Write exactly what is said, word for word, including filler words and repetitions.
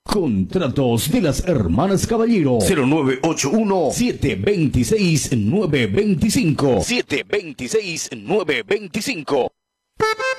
Contratos de las Hermanas Caballero. cero nueve ocho uno, siete dos seis, nueve dos cinco. siete dos seis, nueve dos cinco.